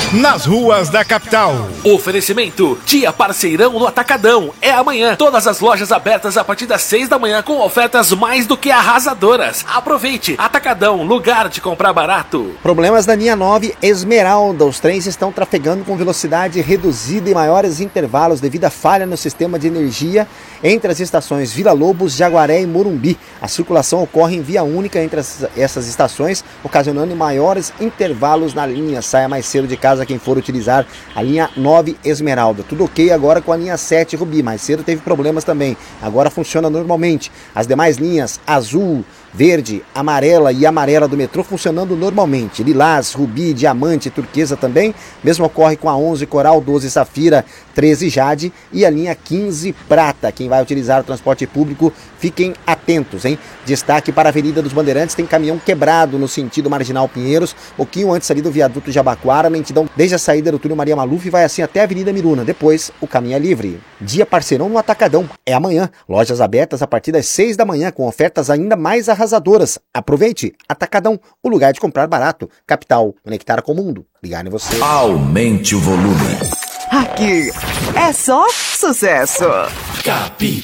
nas ruas da capital. Oferecimento, dia parceirão no Atacadão. É amanhã, todas as lojas abertas a partir das 6 da manhã com ofertas mais do que arrasadoras. Aproveite, Atacadão, lugar de comprar barato. Problemas da linha 9 Esmeralda. Os trens estão trafegando com velocidade reduzida e maiores intervalos devido à falha no sistema de energia entre as estações Vila Lobos, Jaguaré e Morumbi. A circulação ocorre em via única entre essas estações, ocasionando maiores intervalos na linha. Saia mais cedo de casa quem for utilizar a linha 9 Esmeralda. Tudo ok agora com a linha 7 Rubi. Mais cedo teve problemas também. Agora funciona normalmente. As demais linhas azul, verde, amarela e amarela do metrô funcionando normalmente. Lilás, rubi, diamante e turquesa também. Mesmo ocorre com a 11 Coral, 12 Safira, 13 Jade e a linha 15 Prata. Quem vai utilizar o transporte público, fiquem atentos, hein? Destaque para a Avenida dos Bandeirantes, tem caminhão quebrado no sentido Marginal Pinheiros, pouquinho antes ali do viaduto Jabaquara, lentidão desde a saída do túnel Maria Maluf e vai assim até a Avenida Miruna. Depois, o caminho é livre. Dia parceirão no Atacadão. É amanhã. Lojas abertas a partir das 6 da manhã com ofertas ainda mais arrasadoras. Aproveite. Atacadão, o lugar de comprar barato. Capital, conectar com o mundo. Ligar em você. Aumente o volume. Aqui é só sucesso. Capi.